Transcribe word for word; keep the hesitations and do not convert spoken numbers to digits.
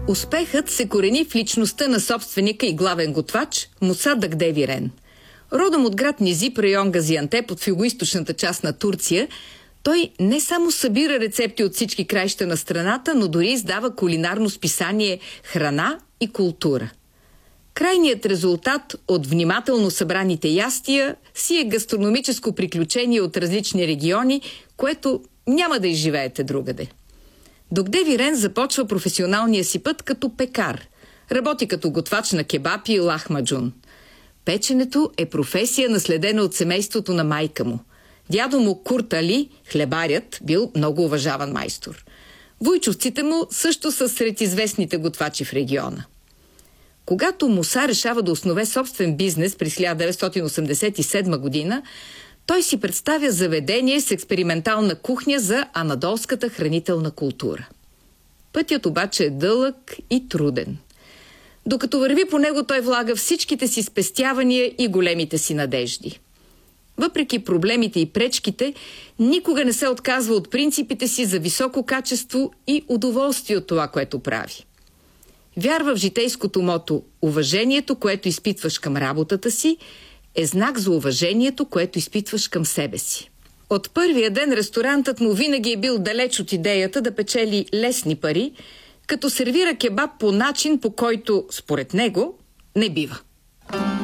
Успехът се корени в личността на собственика и главен готвач Муса Дагдевирен. Родом от град Низип, район Газиантеп от югоизточната част на Турция, той не само събира рецепти от всички краища на страната, но дори издава кулинарно списание «Храна и култура». Крайният резултат от внимателно събраните ястия си е гастрономическо приключение от различни региони, което няма да изживеете другаде. Дагдевирен започва професионалния си път като пекар. Работи като готвач на кебапи и лахмаджун. Печенето е професия, наследена от семейството на майка му. Дядо му Курт Али, хлебарят, бил много уважаван майстор. Вуйчовците му също са сред известните готвачи в региона. Когато Муса решава да основе собствен бизнес през хиляда деветстотин осемдесет и седма година, той си представя заведение с експериментална кухня за анадолската хранителна култура. Пътят обаче е дълъг и труден. Докато върви по него, той влага всичките си спестявания и големите си надежди. Въпреки проблемите и пречките, никога не се отказва от принципите си за високо качество и удоволствие от това, което прави. Вярва в житейското мото «Уважението, което изпитваш към работата си, е знак за уважението, което изпитваш към себе си». От първия ден ресторантът му винаги е бил далеч от идеята да печели лесни пари, като сервира кебаб по начин, по който, според него, не бива.